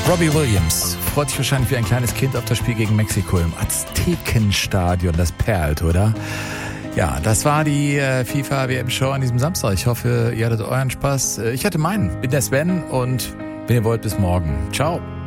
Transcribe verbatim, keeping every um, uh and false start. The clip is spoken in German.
Robbie Williams freut sich wahrscheinlich wie ein kleines Kind auf das Spiel gegen Mexiko im Aztekenstadion. Das perlt, oder? Ja, das war die äh, FIFA W M-Show an diesem Samstag. Ich hoffe, ihr hattet euren Spaß. Ich hatte meinen. Bin der Sven und wenn ihr wollt, bis morgen. Ciao.